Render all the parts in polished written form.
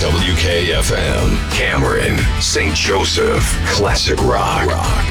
WKFM, Cameron, St. Joseph, Classic Rock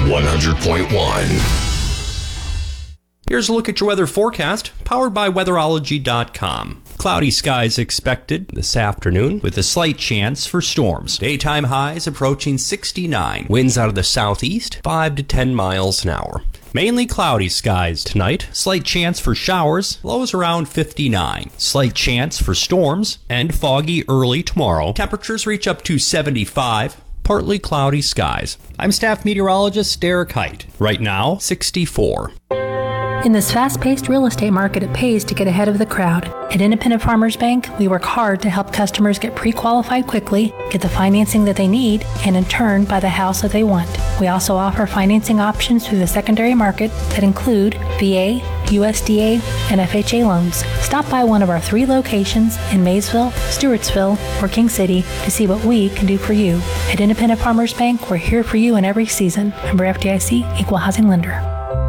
100.1. Here's a look at your weather forecast, powered by weatherology.com. Cloudy skies expected this afternoon with a slight chance for storms. Daytime highs approaching 69. Winds out of the southeast, 5 to 10 miles an hour. Mainly cloudy skies tonight. Slight chance for showers. Lows around 59. Slight chance for storms and foggy early tomorrow. Temperatures reach up to 75. Partly cloudy skies. I'm staff meteorologist Derek Height. Right now, 64. In this fast-paced real estate market, it pays to get ahead of the crowd. At Independent Farmers Bank, we work hard to help customers get pre-qualified quickly, get the financing that they need, and in turn, buy the house that they want. We also offer financing options through the secondary market that include VA, USDA, and FHA loans. Stop by one of our 3 locations in Maysville, Stewartsville, or King City to see what we can do for you. At Independent Farmers Bank, we're here for you in every season. Member FDIC, Equal Housing Lender.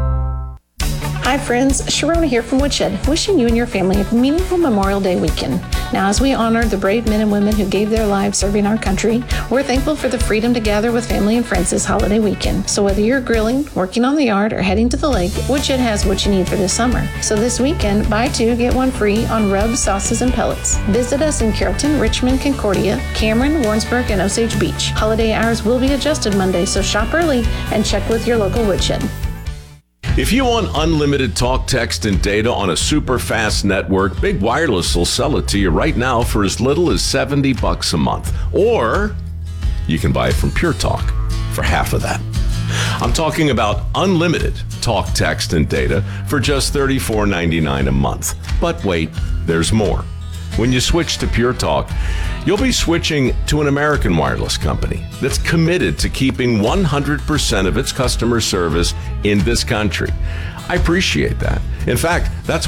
Hi friends, Sharona here from Woodshed, wishing you and your family a meaningful Memorial Day weekend. Now, as we honor the brave men and women who gave their lives serving our country, we're thankful for the freedom to gather with family and friends this holiday weekend. So whether you're grilling, working on the yard, or heading to the lake, Woodshed has what you need for this summer. So this weekend, buy 2, get 1 free on rubs, sauces, and pellets. Visit us in Carrollton, Richmond, Concordia, Cameron, Warrensburg, and Osage Beach. Holiday hours will be adjusted Monday, so shop early and check with your local Woodshed. If you want unlimited talk, text, and data on a super fast network, Big Wireless will sell it to you right now for as little as $70 a month. Or you can buy it from Pure Talk for half of that. I'm talking about unlimited talk, text, and data for just $34.99 a month. But wait, there's more. When you switch to Pure Talk, you'll be switching to an American wireless company that's committed to keeping 100% of its customer service in this country. I appreciate that. In fact, that's